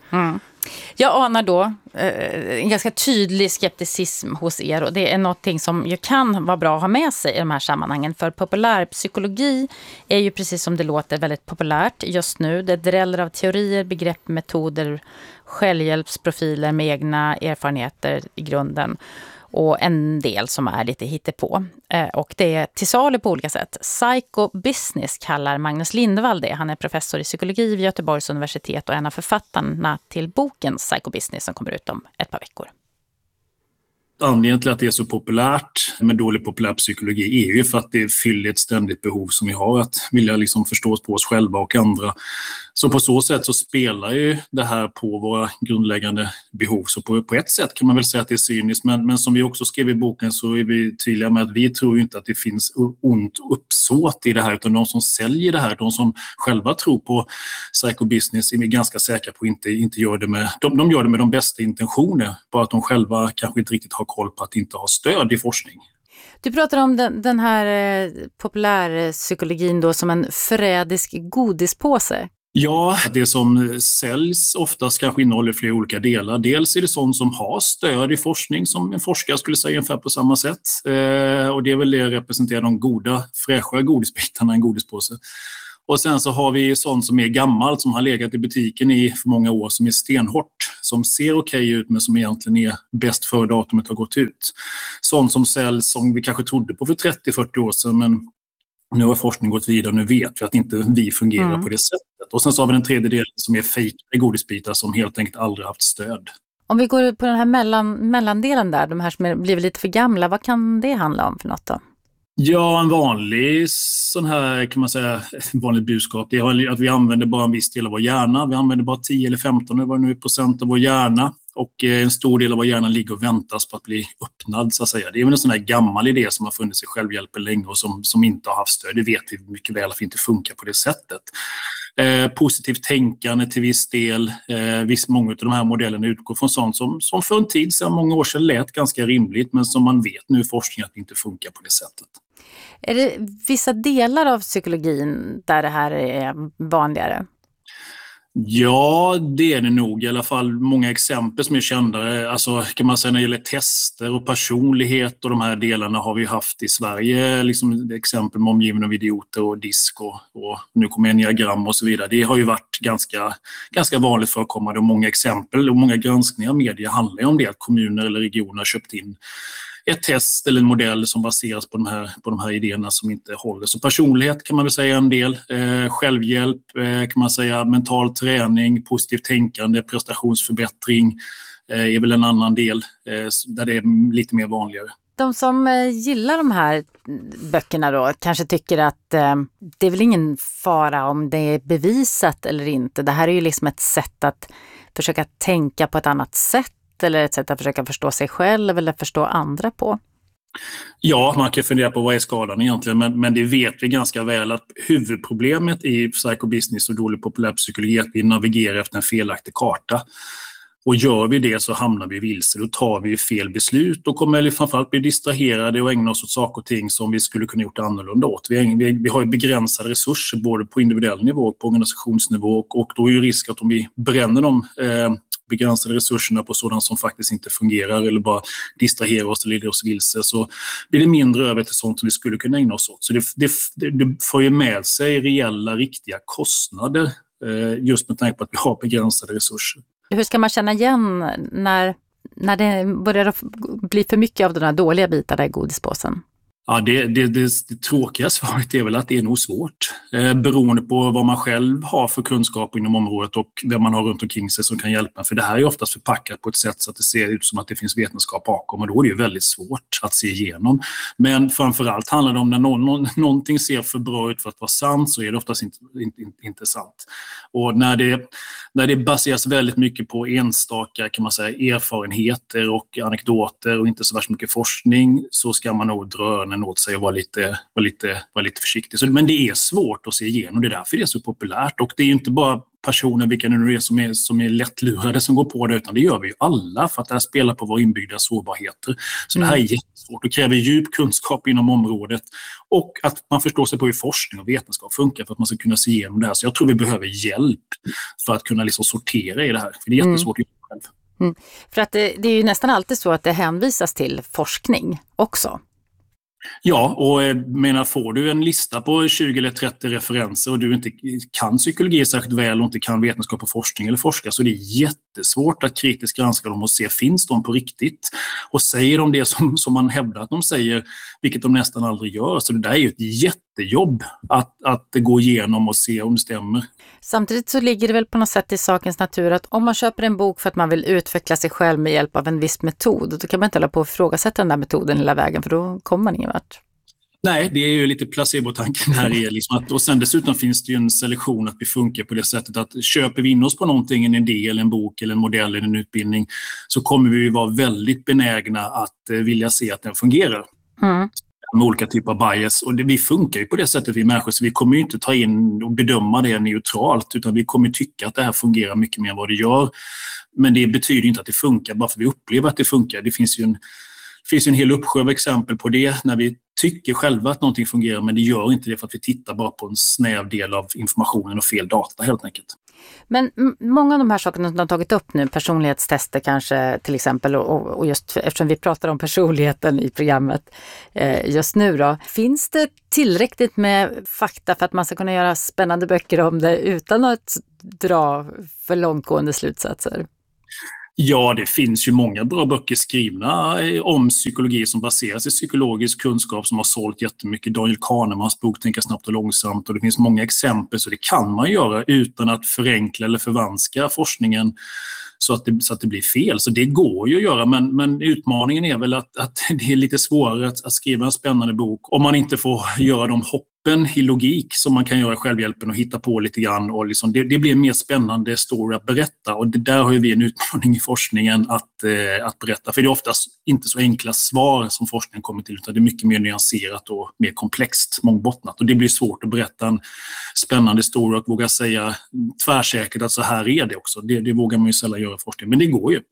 Jag anar då en ganska tydlig skepticism hos er, och det är någonting som ju kan vara bra att ha med sig i de här sammanhangen, för populärpsykologi är ju precis som det låter väldigt populärt just nu. Det dräller av teorier, begrepp, metoder, självhjälpsprofiler med egna erfarenheter i grunden, och en del som är lite hittepå. Och det är till salu på olika sätt. Psychobusiness kallar Magnus Lindvall det. Han är professor i psykologi vid Göteborgs universitet och en av författarna till boken Psychobusiness som kommer ut om ett par veckor. Anledningen till att det är så populärt med dålig populärpsykologi är ju för att det fyller ett ständigt behov som vi har att vilja liksom förstå på oss själva och andra. Så på så sätt så spelar ju det här på våra grundläggande behov. Så på ett sätt kan man väl säga att det är cyniskt, men som vi också skrev i boken så är vi tydliga med att vi tror ju inte att det finns ont uppsåt i det här, utan de som säljer det här, de som själva tror på psychobusiness är vi ganska säkra på inte gör det med, de gör det med de bästa intentioner, bara att de själva kanske inte riktigt har koll på att inte ha stöd i forskning. Du pratar om den här populärpsykologin då som en förrädisk godispåse. Ja, det som säljs oftast kanske innehåller flera olika delar. Dels är det sånt som har stöd i forskning som en forskare skulle säga ungefär på samma sätt. Och det är väl det representerar de goda, fräscha godisbitarna i en godispåse. Och sen så har vi sånt som är gammalt, som har legat i butiken i för många år, som är stenhårt, som ser okej ut men som egentligen är bäst före datumet har gått ut. Sånt som säljs som vi kanske trodde på för 30-40 år sedan, men nu har forskning gått vidare och nu vet vi att inte vi fungerar på det sättet. Och sen så har vi den tredje delen som är fejkade godisbitar som helt enkelt aldrig haft stöd. Om vi går på den här mellandelen där, de här som blivit lite för gamla, vad kan det handla om för något då? Ja, en vanlig sån här kan man säga, vanligt budskap, det är att vi använder bara en viss del av vår hjärna. Vi använder bara 10 eller 15 eller vad det nu är procent av vår hjärna. Och en stor del av vår hjärna ligger och väntas på att bli öppnad så att säga. Det är väl en sån här gammal idé som har funnits i självhjälpen länge och som inte har haft stöd. Det vet vi mycket väl att det inte funkar på det sättet. Positivt tänkande till viss del. Många av de här modellerna utgår från sånt som för en tid sedan, många år sedan, lät ganska rimligt, men som man vet nu i forskningen att det inte funkar på det sättet. Är det vissa delar av psykologin där det här är vanligare? Ja, det är det nog. I alla fall många exempel som är kända. Alltså, kan man säga när det gäller tester och personlighet och de här delarna har vi haft i Sverige. Liksom exempel med omgivna av idioter och disk och nu kommer enneagram och så vidare. Det har ju varit ganska vanligt förekommande och många exempel och många granskningar av media handlar om det. Att kommuner eller regioner har köpt in ett test eller en modell som baseras på de här idéerna som inte håller. Så personlighet kan man väl säga en del. Självhjälp kan man säga, mental träning, positivt tänkande, prestationsförbättring är väl en annan del där det är lite mer vanligare. De som gillar de här böckerna då kanske tycker att det är väl ingen fara om det är bevisat eller inte. Det här är ju liksom ett sätt att försöka tänka på ett annat sätt, eller ett sätt att försöka förstå sig själv eller förstå andra på? Ja, man kan fundera på vad är skadan egentligen, men det vet vi ganska väl att huvudproblemet i psychobusiness och dålig populärpsykologi är att vi navigerar efter en felaktig karta. Och gör vi det så hamnar vi vilse, då tar vi fel beslut och kommer framförallt bli distraherade och ägna oss åt saker och ting som vi skulle kunna gjort annorlunda åt. Vi har ju begränsade resurser både på individuell nivå och på organisationsnivå och då är ju risk att om vi bränner de begränsade resurserna på sådant som faktiskt inte fungerar eller bara distraherar oss eller leder oss vilse, så blir det mindre över till sånt som vi skulle kunna ägna oss åt. Så det får ju med sig reella, riktiga kostnader just med tanke på att vi har begränsade resurser. Hur ska man känna igen när det börjar bli för mycket av de här dåliga bitarna i godispåsen? Ja, det tråkiga svaret är väl att det är nog svårt. Beroende på vad man själv har för kunskap inom området och vem man har runt omkring sig som kan hjälpa. För det här är oftast förpackat på ett sätt så att det ser ut som att det finns vetenskap bakom och då är det ju väldigt svårt att se igenom. Men framförallt handlar det om när någonting ser för bra ut för att vara sant så är det oftast inte sant. Och när det baseras väldigt mycket på enstaka kan man säga, erfarenheter och anekdoter och inte så värst mycket forskning så ska man nog dra öronen åt sig och vara lite försiktig. Men det är svårt att se igenom, det är därför det är så populärt. Och det är ju inte bara personer, vilka nu är som är lättlurade som går på det, utan det gör vi ju alla för att det här spelar på våra inbyggda sårbarheter. Så det här är jättesvårt och kräver djup kunskap inom området och att man förstår sig på hur forskning och vetenskap funkar för att man ska kunna se igenom det här. Så jag tror vi behöver hjälp för att kunna liksom sortera i det här, för det är jättesvårt att göra själv. För att det är ju nästan alltid så att det hänvisas till forskning också. Ja, och får du en lista på 20 eller 30 referenser och du inte kan psykologi särskilt väl och inte kan vetenskap och forskning eller forska, så det är jättesvårt att kritiskt granska dem och se, finns de på riktigt? Och säger de det som man hävdar att de säger, vilket de nästan aldrig gör. Så det där är ju ett jättejobb att gå igenom och se om det stämmer. Samtidigt så ligger det väl på något sätt i sakens natur att om man köper en bok för att man vill utveckla sig själv med hjälp av en viss metod, då kan man inte hålla på och ifrågasätta den där metoden hela vägen, för då kommer man ingen vart. Nej, det är ju lite placebotanken här i. Och sen dessutom finns det ju en selektion att vi funkar på det sättet att köper vi in oss på någonting, en idé eller en bok eller en modell eller en utbildning, så kommer vi vara väldigt benägna att vilja se att den fungerar. Med olika typer av bias. Och vi funkar ju på det sättet, vi människor, så vi kommer ju inte ta in och bedöma det neutralt, utan vi kommer tycka att det här fungerar mycket mer än vad det gör. Men det betyder inte att det funkar bara för att vi upplever att det funkar. Det finns ju en hel uppsjö av exempel på det när vi tycker själva att någonting fungerar, men det gör inte det för att vi tittar bara på en snäv del av informationen och fel data helt enkelt. Men många av de här sakerna som du har tagit upp nu, personlighetstester kanske till exempel, och just eftersom vi pratar om personligheten i programmet just nu då, finns det tillräckligt med fakta för att man ska kunna göra spännande böcker om det utan att dra för långtgående slutsatser? Ja, det finns ju många bra böcker skrivna om psykologi som baseras i psykologisk kunskap som har sålt jättemycket. Daniel Kahnemans bok Tänka snabbt och långsamt, och det finns många exempel, så det kan man göra utan att förenkla eller förvanska forskningen så att det blir fel. Så det går ju att göra, men utmaningen är väl att det är lite svårare att skriva en spännande bok om man inte får göra de hoppen i logik som man kan göra i självhjälpen och hitta på lite grann. Och liksom det blir en mer spännande story att berätta, och det där har ju vi en utmaning i forskningen att berätta. För det är oftast inte så enkla svar som forskningen kommer till, utan det är mycket mer nyanserat och mer komplext, mångbottnat. Och det blir svårt att berätta en spännande story och våga säga tvärsäkert att så här är det också. Det vågar man ju sällan göra i forskning, men det går ju.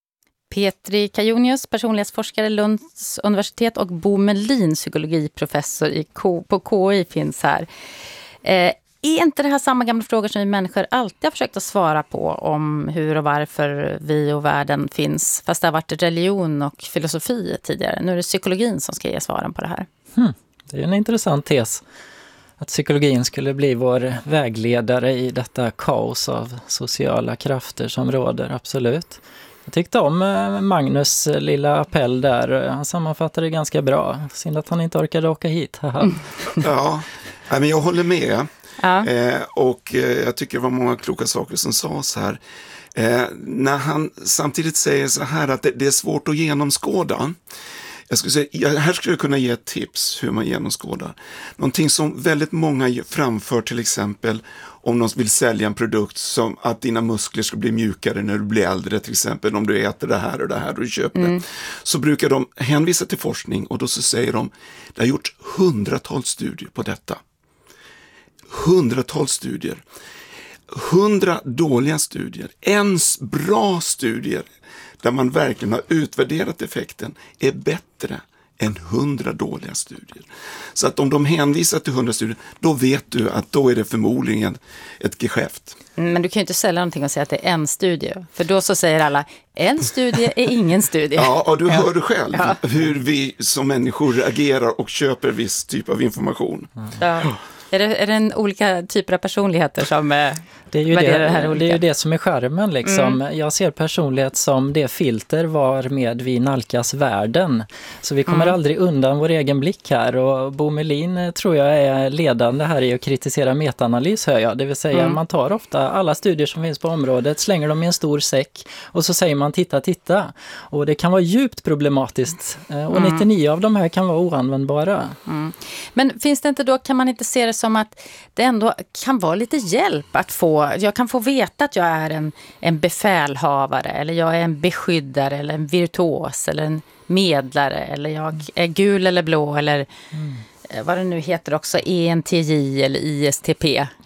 Petri Kajonius, personlighetsforskare Lunds universitet, och Bo Melin, psykologiprofessor på KI, finns här. Är inte det här samma gamla frågor som vi människor alltid har försökt att svara på, om hur och varför vi och världen finns, fast det har varit religion och filosofi tidigare? Nu är det psykologin som ska ge svaren på det här. Det är en intressant tes. Att psykologin skulle bli vår vägledare i detta kaos av sociala krafter som råder, absolut. Jag tyckte om Magnus lilla appell där. Han sammanfattade det ganska bra. Synd att han inte orkade åka hit. Ja, men jag håller med. Ja. Och jag tycker det var många kloka saker som sades här. När han samtidigt säger så här att det är svårt att genomskåda. Jag skulle säga, här skulle jag kunna ge ett tips hur man genomskådar. Någonting som väldigt många framför, till exempel om någon vill sälja en produkt som att dina muskler ska bli mjukare när du blir äldre, till exempel om du äter det här och du köper det. Så brukar de hänvisa till forskning, och då så säger de, det har gjorts hundratals studier på detta. Hundratals studier. 100 dåliga studier. En bra studier där man verkligen har utvärderat effekten är bättre än 100 dåliga studier. Så att om de hänvisar till 100 studier, då vet du att då är det förmodligen ett geschäft. Men du kan ju inte sälja någonting och säga att det är en studie. För då så säger alla, en studie är ingen studie. Ja, och du hör själv hur vi som människor agerar och köper viss typ av information. Ja. Är det en olika typer av personligheter som det är ju det är det som är skärmen liksom. Jag ser personlighet som det filter varmed vi nalkas världen. Så vi kommer aldrig undan vår egen blick här, och Bo Melin tror jag är ledande här i att kritisera metaanalys, hör jag. Det vill säga man tar ofta alla studier som finns på området, slänger dem i en stor säck och så säger man titta. Och det kan vara djupt problematiskt. Och 99 av de här kan vara oanvändbara. Men finns det inte då, kan man inte se det som att det ändå kan vara lite hjälp att jag kan få veta att jag är en befälhavare, eller jag är en beskyddare, eller en virtuos, eller en medlare, eller jag är gul eller blå, eller vad det nu heter också, ENTJ eller ISTP.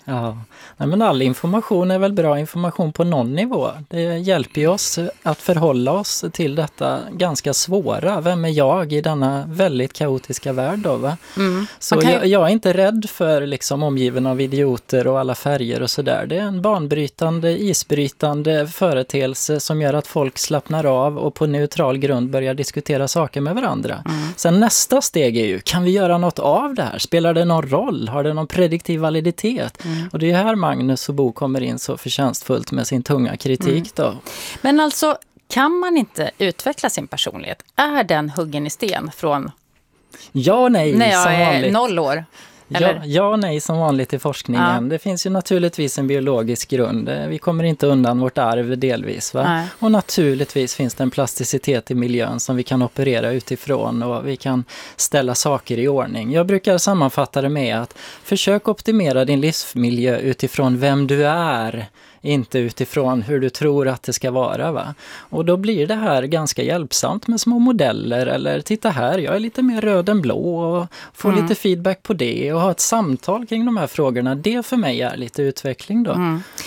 Ja, nej, men all information är väl bra information på någon nivå. Det hjälper ju oss att förhålla oss till detta ganska svåra. Vem är jag i denna väldigt kaotiska värld då, va? Så jag är inte rädd för liksom omgiven av idioter och alla färger och sådär. Det är en banbrytande, isbrytande företeelse som gör att folk slappnar av och på neutral grund börjar diskutera saker med varandra. Sen nästa steg är ju, kan vi göra något av det här? Spelar det någon roll? Har det någon prediktiv validitet? Och det är här Magnus och Bo kommer in så förtjänstfullt med sin tunga kritik då. Men alltså, kan man inte utveckla sin personlighet? Är den huggen i sten från ja, nej, när jag som är vanligt. 0 år? Ja, nej som vanligt i forskningen. Ja. Det finns ju naturligtvis en biologisk grund. Vi kommer inte undan vårt arv delvis. Va? Och naturligtvis finns det en plasticitet i miljön som vi kan operera utifrån och vi kan ställa saker i ordning. Jag brukar sammanfatta det med att försök optimera din livsmiljö utifrån vem du är. Inte utifrån hur du tror att det ska vara, va? Och då blir det här ganska hjälpsamt med små modeller. Eller titta här, jag är lite mer röd än blå och få lite feedback på det. Och ha ett samtal kring de här frågorna. Det för mig är lite utveckling då.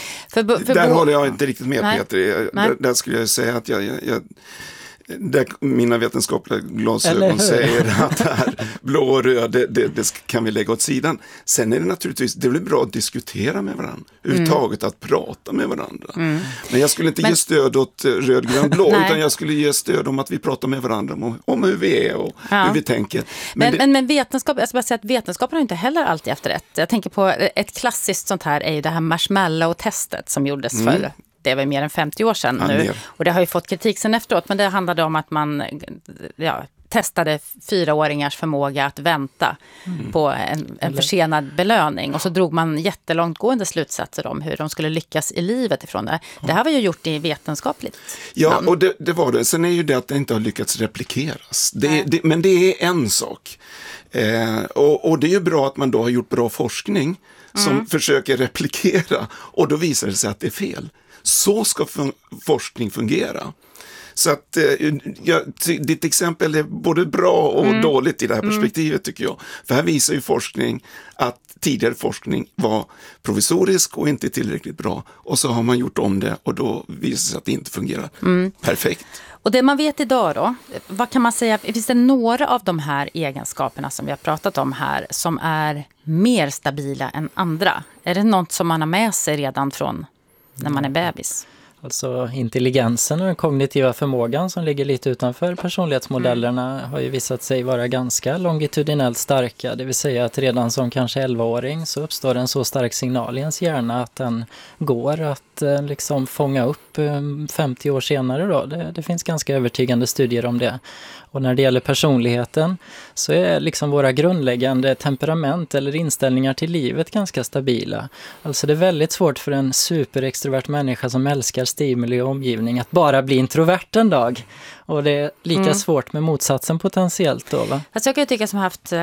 Där håller jag inte riktigt med, Peter. Där skulle jag säga att jag där mina vetenskapliga glasögon säger att det här blå och röd, det kan vi lägga åt sidan. Sen är det naturligtvis, det blir bra att diskutera med varandra. Överhuvudtaget att prata med varandra. Men jag skulle inte ge stöd åt röd, grön, blå, utan jag skulle ge stöd om att vi pratar med varandra om hur vi är och hur vi tänker. Men vetenskap, jag ska bara säga att vetenskapen har inte heller alltid efter rätt. Jag tänker på ett klassiskt sånt här är ju det här marshmallow-testet som gjordes för det var mer än 50 år sedan nu. Och det har ju fått kritik sen efteråt. Men det handlade om att man testade 4-åringars förmåga att vänta på en försenad belöning. Och så drog man jättelångtgående slutsatser om hur de skulle lyckas i livet ifrån det. Det här var ju gjort i vetenskapligt. Ja, och det var det. Sen är ju det att det inte har lyckats replikeras. Men det är en sak. Och det är ju bra att man då har gjort bra forskning som försöker replikera. Och då visar det sig att det är fel. Så ska forskning fungera. Så att ditt exempel är både bra och dåligt i det här perspektivet tycker jag. För här visar ju forskning att tidigare forskning var provisorisk och inte tillräckligt bra. Och så har man gjort om det och då visar det sig att det inte fungerar perfekt. Och det man vet idag då, vad kan man säga, finns det några av de här egenskaperna som vi har pratat om här som är mer stabila än andra? Är det något som man har med sig redan från när man är bebis? Alltså intelligensen och den kognitiva förmågan som ligger lite utanför personlighetsmodellerna har ju visat sig vara ganska longitudinellt starka. Det vill säga att redan som kanske 11-åring så uppstår en så stark signal i ens hjärna att den går att liksom fånga upp 50 år senare då. Det finns ganska övertygande studier om det. Och när det gäller personligheten så är liksom våra grundläggande temperament eller inställningar till livet ganska stabila. Alltså det är väldigt svårt för en superextrovert människa som älskar stimuli och omgivning att bara bli introvert en dag. Och det är lika svårt med motsatsen potentiellt då, va? Alltså jag kan tycka som har haft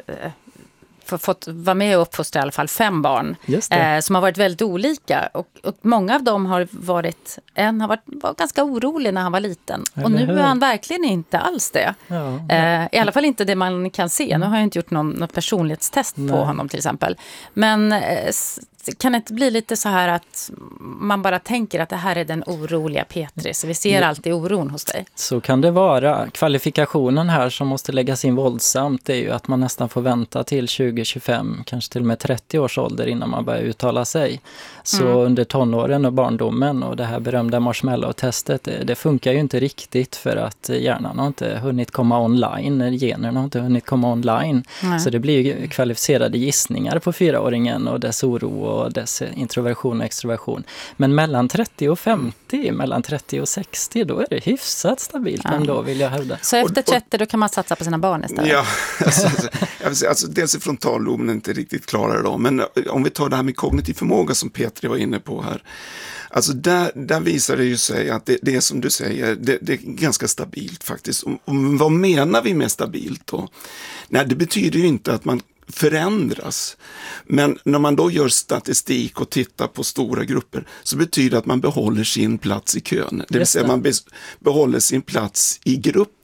fått vara med och uppfostra i alla fall 5 barn som har varit väldigt olika och många av dem har varit, var ganska orolig när han var liten och nu är han verkligen inte alls det. I alla fall inte det man kan se. Nu har jag inte gjort något personlighetstest på honom till exempel. Men kan det inte bli lite så här att man bara tänker att det här är den oroliga Petri, så vi ser alltid oron hos dig? Så kan det vara. Kvalifikationen här som måste läggas in våldsamt är ju att man nästan får vänta till 20-25, kanske till och med 30 års ålder innan man börjar uttala sig. Så under tonåren och barndomen och det här berömda marshmallow-testet, det funkar ju inte riktigt för att hjärnan har inte hunnit komma online, generna har inte hunnit komma online. Så det blir ju kvalificerade gissningar på 4-åringen och dess oro och dess introversion och extroversion. Men mellan 30 och 50, mellan 30 och 60, då är det hyfsat stabilt ändå, vill jag hävda. Så efter 30 då kan man satsa på sina barn istället? Ja, alltså dels är frontalloben inte riktigt klara då, men om vi tar det här med kognitiv förmåga som Petri var inne på här. Alltså där visar det ju sig att det är som du säger, det är ganska stabilt faktiskt. Och vad menar vi med stabilt då? Nej, det betyder ju inte att man förändras. Men när man då gör statistik och tittar på stora grupper så betyder det att man behåller sin plats i kön. Det vill säga man behåller sin plats i gruppen.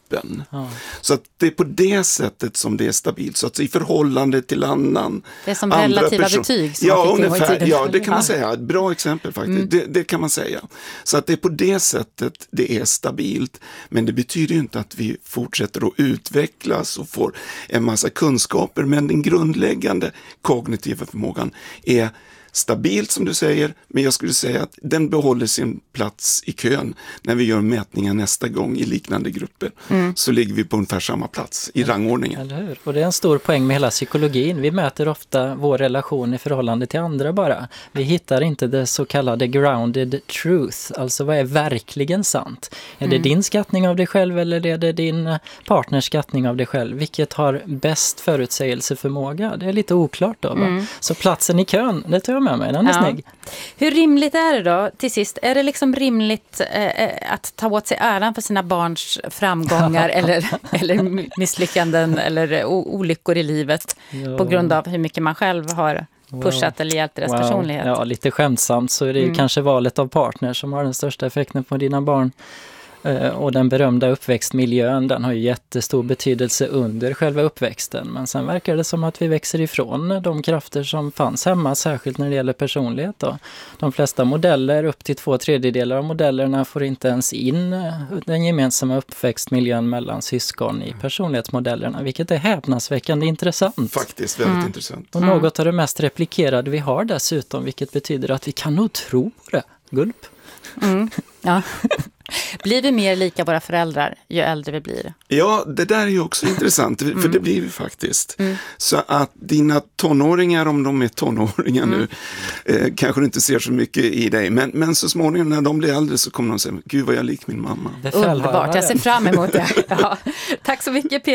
gruppen. Så att det är på det sättet som det är stabilt. Så att i förhållande till annan. Det är som relativa betyg. Som det kan man säga. Ett bra exempel faktiskt. Det kan man säga. Så att det är på det sättet det är stabilt. Men det betyder ju inte att vi fortsätter att utvecklas och får en massa kunskaper. Men den grundläggande kognitiva förmågan är stabilt som du säger, men jag skulle säga att den behåller sin plats i kön när vi gör mätningar nästa gång i liknande grupper. Så ligger vi på ungefär samma plats i rangordningen. Eller hur? Och det är en stor poäng med hela psykologin. Vi mäter ofta vår relation i förhållande till andra bara. Vi hittar inte det så kallade grounded truth, alltså vad är verkligen sant? Är det din skattning av dig själv eller är det din partners skattning av dig själv? Vilket har bäst förutsägelseförmåga? Det är lite oklart då. Va? Så platsen i kön, det tar jag med mig, den är snygg. Hur rimligt är det då, till sist? Är det liksom rimligt att ta åt sig äran för sina barns framgångar eller misslyckanden eller olyckor i livet på grund av hur mycket man själv har pushat eller hjälpt deras personlighet? Ja, lite skämtsamt så är det kanske valet av partner som har den största effekten på dina barn. Och den berömda uppväxtmiljön, den har ju jättestor betydelse under själva uppväxten. Men sen verkar det som att vi växer ifrån de krafter som fanns hemma, särskilt när det gäller personlighet. Då. De flesta modeller, upp till 2/3 av modellerna, får inte ens in den gemensamma uppväxtmiljön mellan syskon i personlighetsmodellerna. Vilket är häpnadsväckande intressant. Faktiskt väldigt intressant. Och något av det mest replikerade vi har dessutom, vilket betyder att vi kan nog tro på det. Gulp. Ja. Blir vi mer lika våra föräldrar ju äldre vi blir? Ja, det där är ju också intressant, för det blir vi faktiskt. Så att dina tonåringar, om de är tonåringar nu, kanske du inte ser så mycket i dig. Men så småningom när de blir äldre så kommer de säga, gud vad jag lik min mamma. Underbart, jag ser fram emot det. Ja. Tack så mycket, Peter.